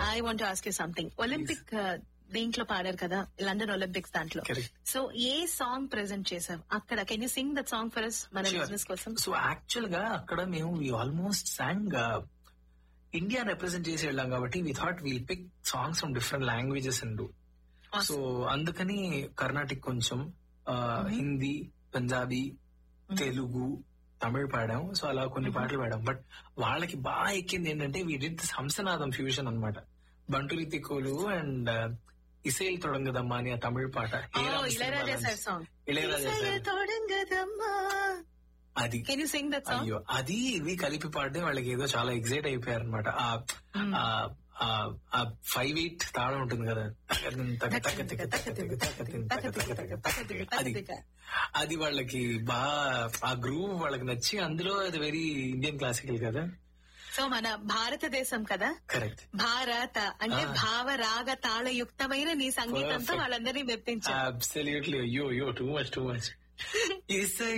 I want ask you something. Olympic దీంట్లో పాడారు కదా, లండన్ ఒలింపిక్స్ దాంట్లో. సో ఏ సాంగ్ ప్రెజెంట్ చేసావు అక్కడ? Can you sing that song for us మన బిజినెస్ కోసం? సో యాక్చువల్ గా అక్కడ మేము ఆల్మోస్ట్ సాంగ్ ఇండియా రిప్రజెంట్ చేసి వెళ్ళాం కాబట్టి we thought will pick songs from different languages and so అందుకని కర్ణాటిక్ కొంచెం, హిందీ, పంజాబీ, తెలుగు, తమిళ్ పాడాం. సో అలా కొన్ని పాటలు పాడాం. బట్ వాళ్ళకి బాగా ఎక్కింది ఏంటంటే వి డిడ్ హంసనాదం ఫ్యూజన్ అనమాట. బంటులి తిక్కులు అండ్ ఇసేల్ తొడంగదమ్మా అని ఆ తమిళ పాట. అది అయ్యో అది ఇవి కలిపి పాడితే వాళ్ళకి ఏదో చాలా ఎగ్జైట్ అయిపోయారు అనమాట. ఆ 5/8 తాళం ఉంటుంది కదా, అది వాళ్ళకి బాగా ఆ గ్రూవ్ వాళ్ళకి నచ్చి అందులో అది వెరీ ఇండియన్ క్లాసికల్ కదా. సో మన భారతదేశం కదా, కరెక్ట్. భారత అంటే భావరాగ తాళయుక్తమైన నీ సంగీతంతో వాళ్ళందరినీ మెప్పించారు. అబ్సల్యూట్లీ. అయ్యో టూ మచ్.